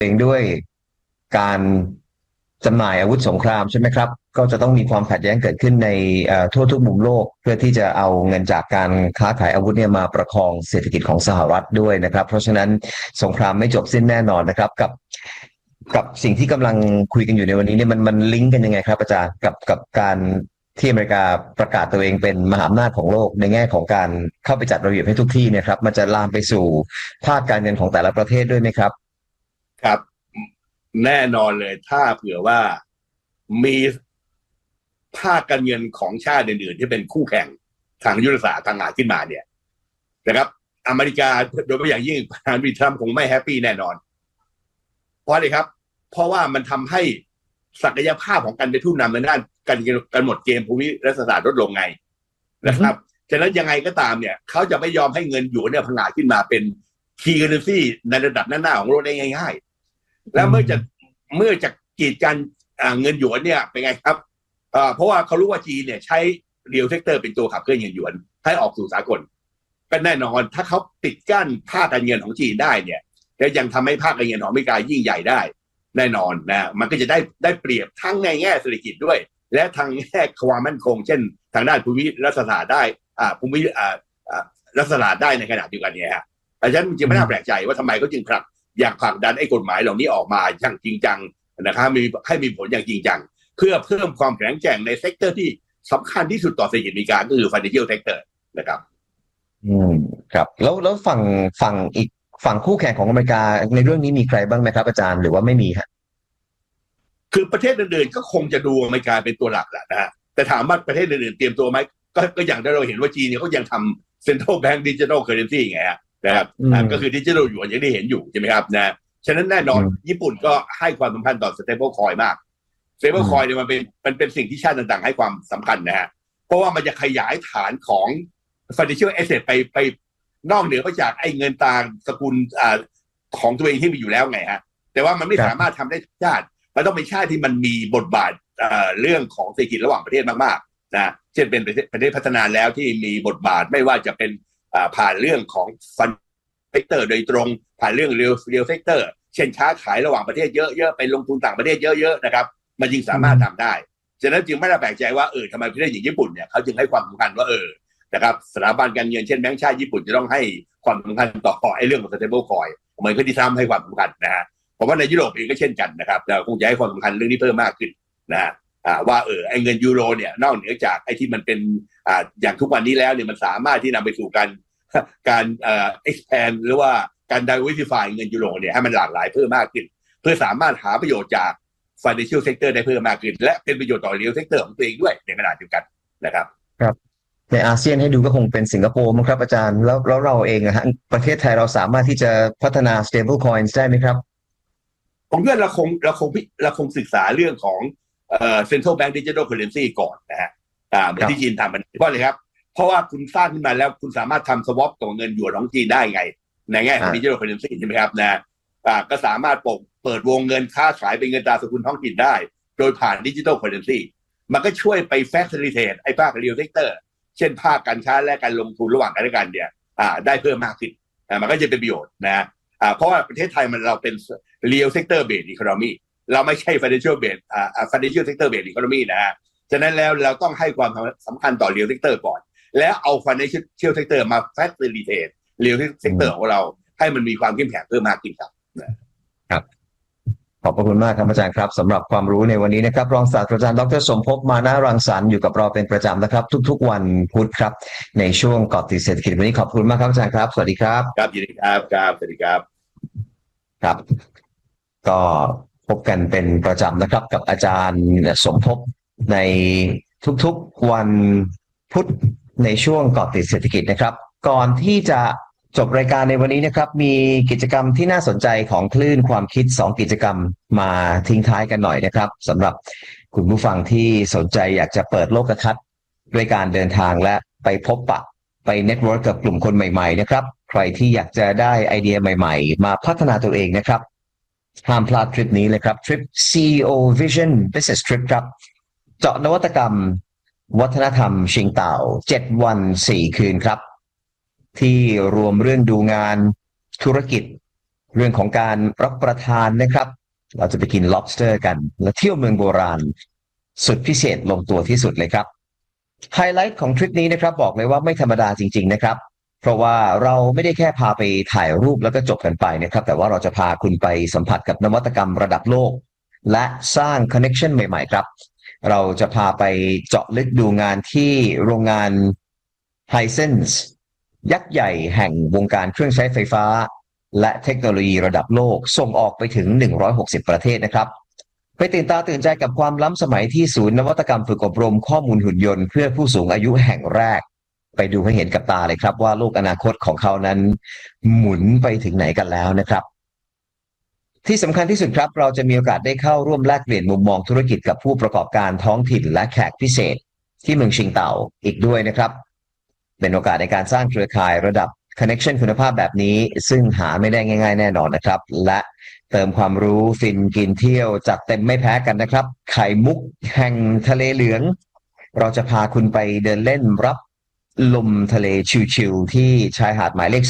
เองด้วยการจำหน่ายอาวุธสงครามใช่ไหมครับก็จะต้องมีความขัดแย้งเกิดขึ้นในทั่วทุกมุมโลกเพื่อที่จะเอาเงินจากการค้าขายอาวุธเนี่ยมาประคองเศรษฐกิจของสหรัฐด้วยนะครับเพราะฉะนั้นสงครามไม่จบสิ้นแน่นอนนะครับกับสิ่งที่กำลังคุยกันอยู่ในวันนี้เนี่ยมันลิงก์กันยังไงครับอาจารย์กับการที่อเมริกาประกาศตัวเองเป็นมหาอำนาจของโลกในแง่ของการเข้าไปจัดระเบียบให้ทุกที่เนี่ยครับมันจะลามไปสู่ภาคการเงินของแต่ละประเทศด้วยไหมครับครับแน่นอนเลยถ้าเผื่อว่ามีภาคการเงินของชาติอื่นๆที่เป็นคู่แข่งทางยุทธศาสตร์ทางอาหารขึ้นมาเนี่ยนะครับอเมริกาโดยเฉพาะอย่างยิ่งประธานาธิบดีทรัมป์คงไม่แฮปปี้แน่นอนเพราะอะไรครับเพราะว่ามันทำให้ศักยภาพของการเป็นผู้นำในด้านการหมดเกมภูมิรัฐศาสตร์ลดลงไงนะครับฉะนั้นยังไงก็ตามเนี่ยเขาจะไม่ยอมให้เงินหยวนเนี่ยพังอาจขึ้นมาเป็นคีย์เคอเรนซีในระดับหน้าๆของโลกได้ง่ายๆแล้วเมื่อจะกีดกันเงินหยวนเนี่ยเป็นไงครับเพราะว่าเขารู้ว่าจีนเนี่ยใช้เรียลเซกเตอร์เป็นตัวขับเคลื่อนเงินหยวนให้ออกสู่สากลก็แน่นอนถ้าเขาปิดกั้นภาคการเงินของจีนได้เนี่ยและยังทำให้ภาคการเงินของอเมริกายิ่งใหญ่ได้แน่นอนนะมันก็จะได้เปรียบทั้งในแง่เศรษฐกิจด้วยและทางแง่ความมั่นคงเช่นทางด้านภูมิรัฐศาสตร์ได้ภูมิรัฐศาสตร์ได้ในขณะเดียวกันเนี่ยฮะเพราะฉะนั้นจึงไม่น่าแปลกใจว่าทำไมเขาจึงอยากผลักดันไอ้กฎหมายเหล่านี้ออกมาอย่างจริงจังนะครับให้มีผลอย่างจริงจังเพื่อเพิ่มความแข็งแกร่งในเซกเตอร์ที่สำคัญที่สุดต่อเศรษฐกิจอเมริกาก็คือ financial sector นะครับครับแล้วฝั่งคู่แข่งของอเมริกาในเรื่องนี้มีใครบ้างไหมครับอาจารย์หรือว่าไม่มีฮะคือประเทศอื่นๆก็คงจะดูอเมริกาเป็นตัวหลักแหละนะฮะแต่ถามว่าประเทศอื่นๆเตรียมตัวไหมก็อย่างที่เราเห็นว่าจีนเนี่ยเขายังทำ central bank digital currency ไงฮะนะครับก็คือดิจิทัลหยวนอย่างที่เห็นอยู่ใช่ไหมครับนะฉะนั้นแน่นอนญี่ปุ่นก็ให้ความสำคัญต่อ stable coin มาก stable coin เนี่ยมันเป็นสิ่งที่ชาติต่างๆให้ความสำคัญนะฮะเพราะว่ามันจะขยายฐานของ financial asset ไปนอกเหนือไปจากไอ้เงินตราสกุลของตัวเองที่มีอยู่แล้วไงฮะแต่ว่ามันไม่สามารถทำได้ทุกชาติมันต้องเป็นชาติที่มันมีบทบาทเรื่องของเศรษฐกิจระหว่างประเทศมากๆนะเช่นเป็นประเทศพัฒนาแล้วที่มีบทบาทไม่ว่าจะเป็นผ่านเรื่องของฟันเซกเตอร์โดยตรงผ่านเรื่องเรียลเซกเตอร์เช่นค้าขายระหว่างประเทศเยอะๆไปลงทุนต่างประเทศเยอะๆนะครับมันจึงสามารถทำได้ฉะนั้นจึงไม่ได้แปลกใจว่าทำไมประเทศอย่างญี่ปุ่นเนี่ยเขาจึงให้ความสำคัญว่านะครับสถาบันการเงินเช่นแบงก์ชาติญี่ปุ่นจะต้องให้ความสำคัญต่อไอ้เรื่องของ stable coin เหมือนที่ทรัมป์ให้ความสำคัญนะฮะผมว่าในยุโรปเองก็เช่นกันนะครับเราคงจะให้ความสำคัญเรื่องนี้เพิ่มมากขึ้นนะฮะว่าไอ้เงินยูโรเนี่ยนอกเหนือจากไอ้ที่มันเป็นอย่างทุกวันนี้แล้วเนี่ยมันสามารถที่นำไปสู่การexpand หรือว่าการ diversify เงินยูโรเนี่ยให้มันหลากหลายเพิ่มมากขึ้นเพื่อสามารถหาประโยชน์จาก financial sector ได้เพิ่มมากขึ้นและเป็นประโยชน์ต่อ real sector ของตัวเองด้วยในขณะเดียวกันนะครับครับในอาเซียนให้ดูก็คงเป็นสิงคโปร์มั้งครับอาจารย์แล้วเราเองอะฮะประเทศไทยเราสามารถที่จะพัฒนา stable coins ได้ไหมครับผมว่าเราคงศึกษาเรื่องของcentral bank digital currency ก่อนนะฮะเหมือนที่จีนทำมันเพราะอะไรครับเพราะว่าคุณสร้างขึ้นมาแล้วคุณสามารถทำ swap ตัวเงินหยวนของจีนได้ไงในแง่ของ digital currency ใช่ไหมครับนะก็สามารถเปิดวงเงินค้าขายเป็นเงินตราสกุลท้องถิ่นได้โดยผ่าน digital currency มันก็ช่วยไป facilitate ไอ้ภาค real sector เช่นภาคการค้าและการลงทุนระหว่างกันและกันเนี่ยได้เพิ่มมากขึ้นมันก็จะเป็นประโยชน์นะเพราะว่าประเทศไทยเราเป็น real sector based economy เราไม่ใช่ financial based financial sector based economy นะฮะฉะนั้นแล้วเราต้องให้ความสำคัญต่อ real sector ก่อนแล้วเอา financial sector มา facilitate real sector ของเราให้มันมีความเข้มแข็งเพิ่มมากขึ้นครับครับขอบพระคุณมากครับอาจารย์ครับสำหรับความรู้ในวันนี้นะครับรองศาสตราจารย์ดรสมภพมานะรังสรรค์อยู่กับเราเป็นประจำนะครับทุกๆวันพุธครับในช่วงเกาะติดเศรษฐกิจวันนี้ขอบคุณมากครับอาจารย์ครับสวัสดีครับครับยินดีครับครับสวัสดีครับครับก็พบกันเป็นประจำนะครับกับอาจารย์สมภพในทุกๆวันพุธในช่วงเกาะติดเศรษฐกิจนะครับก่อนที่จะจบรายการในวันนี้นะครับมีกิจกรรมที่น่าสนใจของคลื่นความคิด2กิจกรรมมาทิ้งท้ายกันหน่อยนะครับสำหรับคุณผู้ฟังที่สนใจอยากจะเปิดโลกทัศน์ด้วยการเดินทางและไปพบปะไปเน็ตเวิร์กกับกลุ่มคนใหม่ๆนะครับใครที่อยากจะได้ไอเดียใหม่ๆมาพัฒนาตัวเองนะครับห้ามพลาดทริปนี้เลยครับทริป CEO Vision Business Trip ครับเจาะนวัตกรรมวัฒนธรรมชิงเต่า7 วัน 4 คืนครับที่รวมเรื่องดูงานธุรกิจเรื่องของการรับประทานนะครับเราจะไปกิน lobster กันและเที่ยวเมืองโบราณสุดพิเศษลงตัวที่สุดเลยครับไฮไลท์ของทริปนี้นะครับบอกเลยว่าไม่ธรรมดาจริงๆนะครับเพราะว่าเราไม่ได้แค่พาไปถ่ายรูปแล้วก็จบกันไปนะครับแต่ว่าเราจะพาคุณไปสัมผัสกับนวัตกรรมระดับโลกและสร้างคอนเนคชั่นใหม่ๆครับเราจะพาไปเจาะลึกดูงานที่โรงงานไฮเซนส์ยักษ์ใหญ่แห่งวงการเครื่องใช้ไฟฟ้าและเทคโนโลยีระดับโลกส่งออกไปถึง160ประเทศนะครับไปตื่นตาตื่นใจกับความล้ำสมัยที่ศูนย์นวัตกรรมฝึกอบรมข้อมูลหุ่นยนต์เพื่อผู้สูงอายุแห่งแรกไปดูให้เห็นกับตาเลยครับว่าโลกอนาคตของเขานั้นหมุนไปถึงไหนกันแล้วนะครับที่สำคัญที่สุดครับเราจะมีโอกาสได้เข้าร่วมแลกเปลี่ยนมุมมองธุรกิจกับผู้ประกอบการท้องถิ่นและแขกพิเศษที่เมืองชิงเต่าอีกด้วยนะครับเป็นโอกาสในการสร้างเครือข่ายระดับคอนเนคชั่นคุณภาพแบบนี้ซึ่งหาไม่ได้ง่ายๆแน่นอนนะครับและเติมความรู้ฟินกินเที่ยวจัดเต็มไม่แพ้กันนะครับไข่มุกแห่งทะเลเหลืองเราจะพาคุณไปเดินเล่นรับลมทะเลชิลๆที่ชายหาดหมายเลข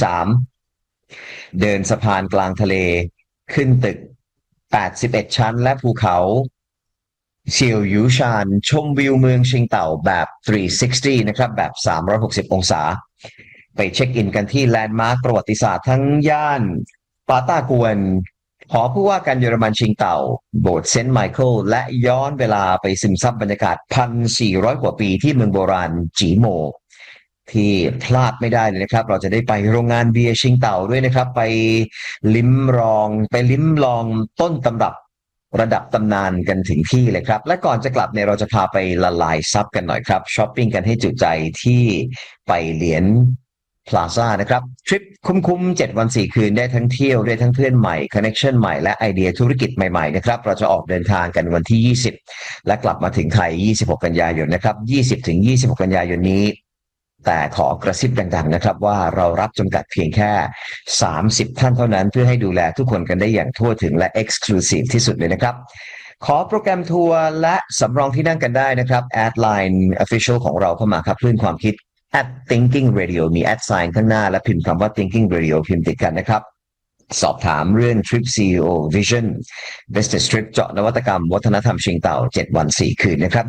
3เดินสะพานกลางทะเลขึ้นตึก81ชั้นและภูเขาเซียวหยูชานชมวิวเมืองชิงเต่าแบบ360นะครับแบบ360องศาไปเช็คอินกันที่แลนด์มาร์คประวัติศาสตร์ทั้งย่านปาต้ากวนหอผู้ว่าการเยอรมันชิงเต่าโบสถ์เซนต์ไมเคิลและย้อนเวลาไปซึมซับบรรยากาศ 1,400 กว่าปีที่เมืองโบราณจีโมที่พลาดไม่ได้เลยนะครับเราจะได้ไปโรงงานเบียร์ชิงเต่าด้วยนะครับไปลิ้มลองต้นตำรับระดับตำนานกันถึงที่เลยครับและก่อนจะกลับเนี่ยเราจะพาไปละลายซับกันหน่อยครับช้อปปิ้งกันให้จุใจที่ไปเหรียญพลาซ่านะครับทริปคุ้มๆ7วัน4คืนได้ทั้งเที่ยวได้ทั้งเพื่อนใหม่คอนเนคชั่นใหม่และไอเดียธุรกิจใหม่ๆนะครับเราจะออกเดินทางกันวันที่20และกลับมาถึงไทย26กันยายนนะครับ20-26กันยายนนี้แต่ขอกระซิบดังๆนะครับว่าเรารับจำกัดเพียงแค่30ท่านเท่านั้นเพื่อให้ดูแลทุกคนกันได้อย่างทั่วถึงและ Exclusive ที่สุดเลยนะครับขอโปรแกรมทัวร์และสำรองที่นั่งกันได้นะครับแอดไลน์ Official ของเราเข้ามาครับคลื่นความคิด@thinking radio มี @ ข้างหน้าและพิมพ์คำว่า thinking radio พิมพ์ติดกันนะครับสอบถามเรื่อง Trip CEO Vision Business Trip เจาะนวัตกรรมวัฒนธรรมชิงเต่า7วัน4คืนนะครับ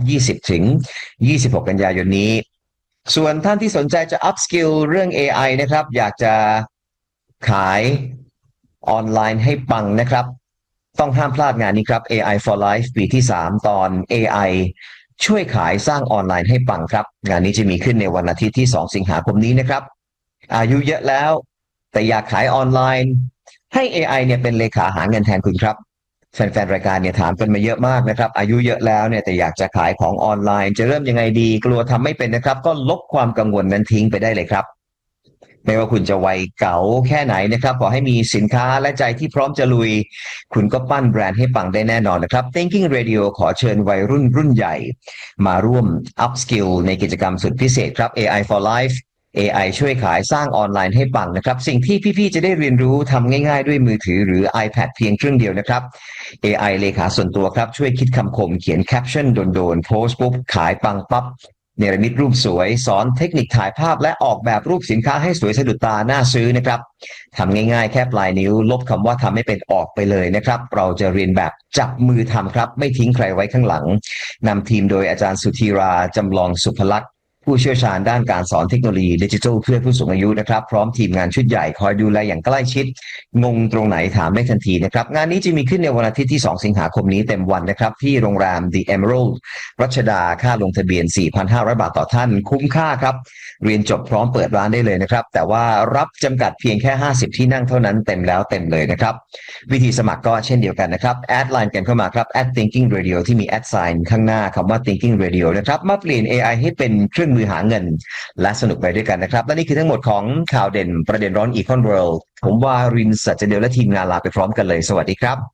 20-26กันยายนนี้ส่วนท่านที่สนใจจะ up skill เรื่อง AI นะครับอยากจะขายออนไลน์ให้ปังนะครับต้องห้ามพลาดงานนี้ครับ AI for Life ปีที่3ตอน AI ช่วยขายสร้างออนไลน์ให้ปังครับงานนี้จะมีขึ้นในวันอาทิตย์ที่2สิงหาคมนี้นะครับอายุเยอะแล้วแต่อยากขายออนไลน์ให้ AI เนี่ยเป็นเลขาหาเงินแทนคุณครับแฟนๆรายการเนี่ยถามกันมาเยอะมากนะครับอายุเยอะแล้วเนี่ยแต่อยากจะขายของออนไลน์จะเริ่มยังไงดีกลัวทำไม่เป็นนะครับก็ลบความกังวลนั้นทิ้งไปได้เลยครับไม่ว่าคุณจะวัยเก๋าแค่ไหนนะครับขอให้มีสินค้าและใจที่พร้อมจะลุยคุณก็ปั้นแบรนด์ให้ปังได้แน่นอนนะครับ Thinking Radio ขอเชิญวัยรุ่นใหญ่มาร่วม up skill ในกิจกรรมสุดพิเศษครับ AI for Life AI ช่วยขายสร้างออนไลน์ให้ปังนะครับสิ่งที่พี่ๆจะได้เรียนรู้ทำง่ายๆด้วยมือถือหรือ iPad เพียงเครื่องเดียวนะครับ AI เลขาส่วนตัวครับช่วยคิดคำคมเขียนแคปชั่นโดนๆโพสต์ปุ๊บขายปังปั๊บเนรมิตรูปสวยสอนเทคนิคถ่ายภาพและออกแบบรูปสินค้าให้สวยสะดุดตาน่าซื้อนะครับทำง่ายๆแค่ปลายนิ้วลบคำว่าทำไม่เป็นออกไปเลยนะครับเราจะเรียนแบบจับมือทำครับไม่ทิ้งใครไว้ข้างหลังนำทีมโดยอาจารย์สุธีราจำลองสุภลักษณ์ผู้เชี่ยวชาญด้านการสอนเทคโนโลยีดิจิทัลเพื่อผู้สูงอายุนะครับพร้อมทีมงานชุดใหญ่คอยดูแลอย่างใกล้ชิดงงตรงไหนถามได้ทันทีนะครับงานนี้จะมีขึ้นในวันอาทิตย์ที่2สิงหาคมนี้เต็มวันนะครับที่โรงแรม The Emerald รัชดาค่าลงทะเบียน 4,500 บาทต่อท่านคุ้มค่าครับเรียนจบพร้อมเปิดร้านได้เลยนะครับแต่ว่ารับจำกัดเพียงแค่50ที่นั่งเท่านั้นเต็มแล้วเต็มเลยนะครับวิธีสมัครก็เช่นเดียวกันนะครับแอดไลน์กันเข้ามาครับ @thinking radio ที่มี @ ข้างหน้าคำว่า thinking radio นะครับมาเปลี่ยน AI ให้เป็นเครื่องมือหาเงินและสนุกไปด้วยกันนะครับและนี่คือทั้งหมดของข่าวเด่นประเด็นร้อน Econ World ผมวารินทร์ สัจเดลและทีมงานลาไปพร้อมกันเลยสวัสดีครับ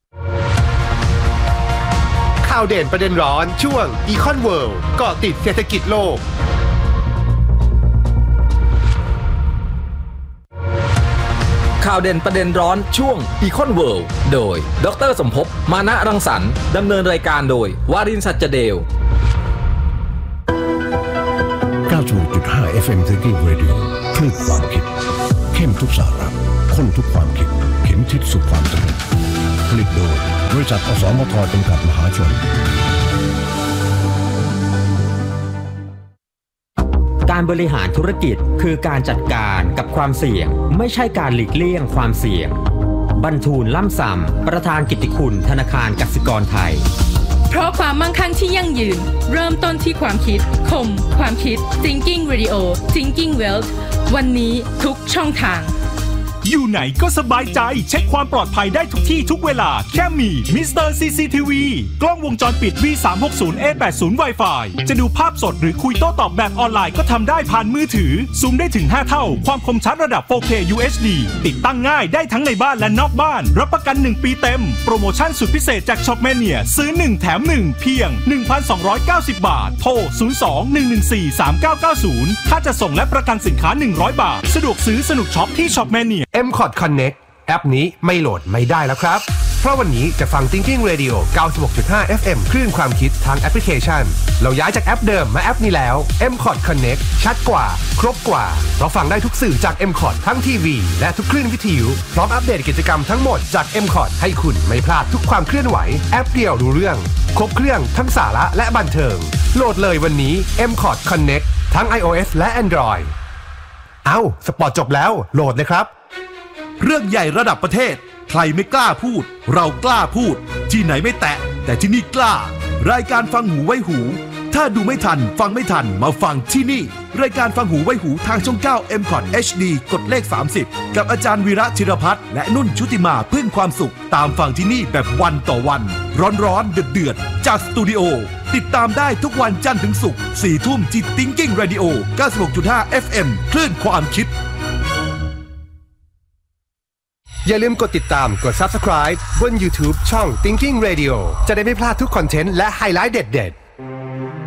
ข่าวเด่นประเด็นร้อนช่วง Econ World เกาะติดเศรษฐกิจโลกข่าวเด่นประเด็นร้อนช่วง Econ World โดยดร.สมภพ มานะรังสรรค์ดำเนินรายการโดยวารินทร์ สัจเดล 96.5 FM Thinking Radio คลื่นความคิดเข้มทุกสาระข้นทุกความคิดเข็นมทิศสู่ความสำเร็จผลิตโดยบริษัทอสมทจำกัดมหาชนการบริหารธุรกิจคือการจัดการกับความเสี่ยงไม่ใช่การหลีกเลี่ยงความเสี่ยงบรรทูลล่ำซำประธานกิตติคุณธนาคารกสิกรไทยเพราะความมั่งคั่งที่ยั่งยืนเริ่มต้นที่ความคิดคมความคิด Thinking Radio Thinking Wealth วันนี้ทุกช่องทางอยู่ไหนก็สบายใจเช็คความปลอดภัยได้ทุกที่ทุกเวลาแค่มี Mr. CCTV กล้องวงจรปิด V360A80 Wi-Fi จะดูภาพสดหรือคุยโต้ตอบแบบออนไลน์ก็ทำได้ผ่านมือถือซูมได้ถึง5เท่าความคมชัดระดับ 4K UHD ติดตั้งง่ายได้ทั้งในบ้านและนอกบ้านรับประกัน1ปีเต็มโปรโมชั่นสุดพิเศษจาก Shopmania ซื้อ1แถม1เพียง 1,290 บาทโทร 02-114-3990 ค่าจะส่งและประกันสินค้า100 บาทสะดวกซื้อสนุกช็อปที่ Shopmania M-Cod Connect แอปนี้ไม่โหลดไม่ได้แล้วครับเพราะวันนี้จะฟัง Thinking Radio 96.5 FM คลื่นความคิดทางแอปพลิเคชันเราย้ายจากแอปเดิมมาแอปนี้แล้ว M-Cod Connect ชัดกว่าครบกว่าเราฟังได้ทุกสื่อจาก M-Cod ทั้งทีวีและทุกคลื่นวิทยุพร้อมอัปเดตกิจกรรมทั้งหมดจาก M-Cod ให้คุณไม่พลาดทุกความเคลื่อนไหวแอปเดียวรู้เรื่องครบเครื่องทั้งสาระและบันเทิงโหลดเลยวันนี้ M-Cod Connect ทั้ง iOS และ Android สปอร์ตจบแล้วโหลดเลยครับเรื่องใหญ่ระดับประเทศใครไม่กล้าพูดเรากล้าพูดที่ไหนไม่แตะแต่ที่นี่กล้ารายการฟังหูไว้หูถ้าดูไม่ทันฟังไม่ทันมาฟังที่นี่รายการฟังหูไว้หูทางช่อง 9 M-Cod HD กดเลข30กับอาจารย์วีระธีรพัฒน์และนุ่นชุติมาพึ่งความสุขตามฟังที่นี่แบบวันต่อวันร้อนๆเดือดๆจากสตูดิโอติดตามได้ทุกวันจันทร์ถึงศุกร์ 4 ทุ่มที่ Thinking Radio 96.5 FM คลื่นความคิดอย่าลืมกดติดตามกด Subscribe บน YouTube ช่อง Thinking Radio จะได้ไม่พลาดทุกคอนเทนต์และไฮไลท์เด็ดๆ